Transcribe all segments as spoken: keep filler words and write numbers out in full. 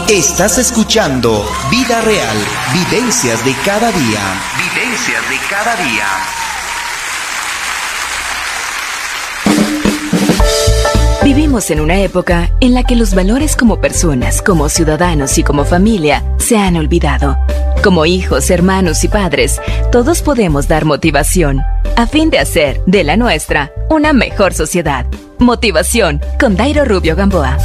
Estás escuchando Vida Real, vivencias de cada día. Vivencias de cada día. Vivimos en una época en la que los valores como personas, como ciudadanos y como familia se han olvidado. Como hijos, hermanos y padres, todos podemos dar motivación a fin de hacer de la nuestra una mejor sociedad. Motivación con Dairo Rubio Gamboa.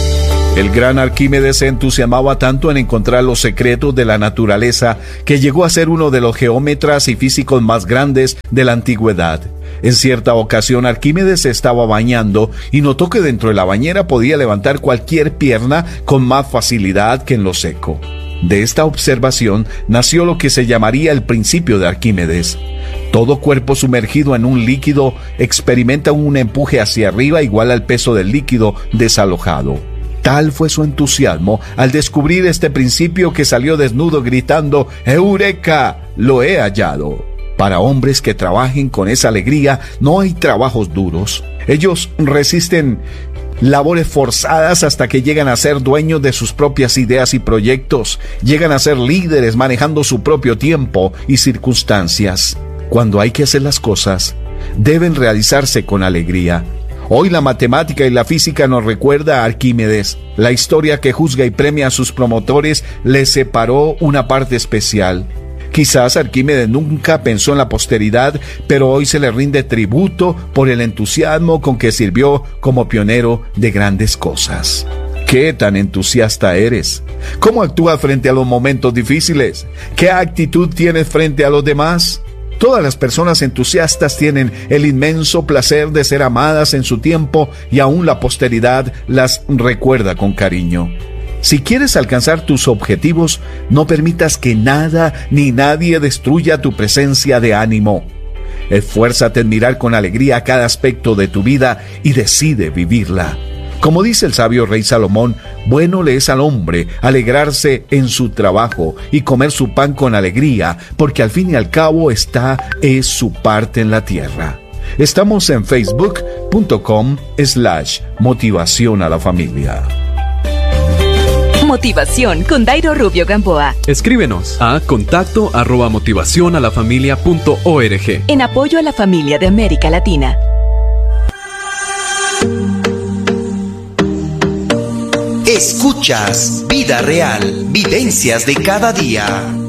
El gran Arquímedes se entusiasmaba tanto en encontrar los secretos de la naturaleza que llegó a ser uno de los geómetras y físicos más grandes de la antigüedad. En cierta ocasión Arquímedes se estaba bañando y notó que dentro de la bañera podía levantar cualquier pierna con más facilidad que en lo seco. De esta observación nació lo que se llamaría el principio de Arquímedes. Todo cuerpo sumergido en un líquido experimenta un empuje hacia arriba igual al peso del líquido desalojado. Tal fue su entusiasmo al descubrir este principio que salió desnudo gritando: ¡Eureka! ¡Lo he hallado! Para hombres que trabajen con esa alegría no hay trabajos duros. Ellos resisten labores forzadas hasta que llegan a ser dueños de sus propias ideas y proyectos. Llegan a ser líderes manejando su propio tiempo y circunstancias. Cuando hay que hacer las cosas, deben realizarse con alegría. Hoy la matemática y la física nos recuerda a Arquímedes. La historia que juzga y premia a sus promotores le separó una parte especial. Quizás Arquímedes nunca pensó en la posteridad, pero hoy se le rinde tributo por el entusiasmo con que sirvió como pionero de grandes cosas. ¿Qué tan entusiasta eres? ¿Cómo actúas frente a los momentos difíciles? ¿Qué actitud tienes frente a los demás? Todas las personas entusiastas tienen el inmenso placer de ser amadas en su tiempo y aún la posteridad las recuerda con cariño. Si quieres alcanzar tus objetivos, no permitas que nada ni nadie destruya tu presencia de ánimo. Esfuérzate en mirar con alegría cada aspecto de tu vida y decide vivirla. Como dice el sabio rey Salomón, bueno le es al hombre alegrarse en su trabajo y comer su pan con alegría, porque al fin y al cabo esta es su parte en la tierra. Estamos en facebook punto com slash motivación a la familia. Motivación con Dairo Rubio Gamboa. Escríbenos a contacto arroba motivación a la familia punto org. En apoyo a la familia de América Latina. Escuchas Vida Real, vivencias de cada día.